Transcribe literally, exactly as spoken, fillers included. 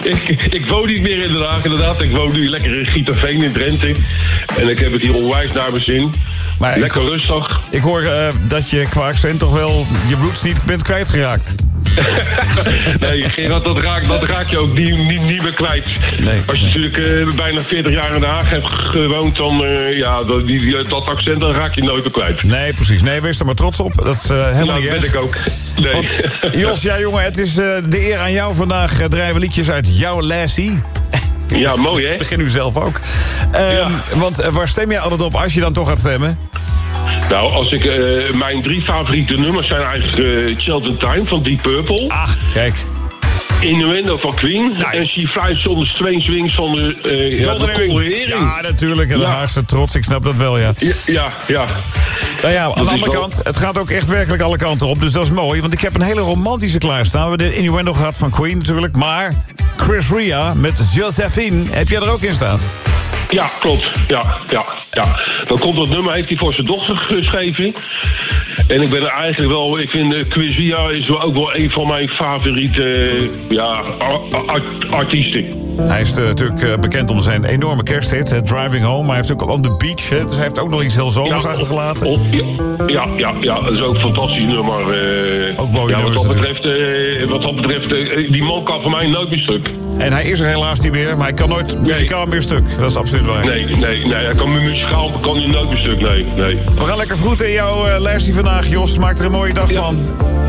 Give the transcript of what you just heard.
ik, ik woon niet meer in Den Haag, inderdaad. Ik woon nu lekker in Gieterveen in Drenthe. En ik heb het hier onwijs naar mijn zin. Maar lekker ik, rustig. Ik hoor uh, dat je qua accent toch wel je roots niet bent kwijtgeraakt. Nee, Gerard, dat raak, dat raak je ook niet, niet, niet meer kwijt. Nee. Als je natuurlijk uh, bijna veertig jaar in Den Haag hebt gewoond, dan uh, ja, dat, die, dat accent dan raak je nooit meer kwijt. Nee, precies. Nee, wees er maar trots op. Dat is uh, helemaal nou, niet erg. Dat ben ik ook. Nee. Want, Jos, ja jongen, het is uh, de eer aan jou vandaag. Uh, draaien we liedjes uit jouw lassie. Ja, mooi hè? Begin u zelf ook. Um, ja. Want uh, waar stem je altijd op als je dan toch gaat stemmen? Nou, als ik, uh, mijn drie favoriete nummers zijn eigenlijk uh, Children Time van Deep Purple. Ah, kijk. Innuendo van Queen. Ja. En She Flies on the Strange Wings van de, uh, ja, de Colhering. Ja, natuurlijk. En de ja. Haagse trots, ik snap dat wel, ja. Ja, ja. ja. Nou ja, aan de andere wel... kant, het gaat ook echt werkelijk alle kanten op. Dus dat is mooi, want ik heb een hele romantische klaarstaan. We hebben de Innuendo gehad van Queen natuurlijk. Maar Chris Rea met Josephine, heb jij er ook in staan? Ja, klopt. Ja, ja, ja. Dan komt dat nummer, heeft hij voor zijn dochter geschreven. En ik ben er eigenlijk wel, ik vind uh, Chris Rea is wel ook wel een van mijn favoriete uh, ja, art- artiesten. Hij is uh, natuurlijk uh, bekend om zijn enorme kersthit, uh, Driving Home. Maar hij heeft ook On The Beach, hè, dus hij heeft ook nog iets heel zomers ja, achtergelaten. Op, ja, ja, ja, ja, dat is ook een fantastisch nummer. Uh, ook mooi ja, nummers. Wat dat betreft, uh, wat dat betreft uh, die man kan voor mij nooit meer stuk. En hij is er helaas niet meer, maar hij kan nooit muzikaal nee. meer stuk. Dat is absoluut waar. Nee, nee, nee, hij kan muzikaal kan hij nooit meer stuk, nee, nee. We gaan lekker vroeten in jouw uh, lijstje vandaag, Jos. Maak er een mooie dag ja. van.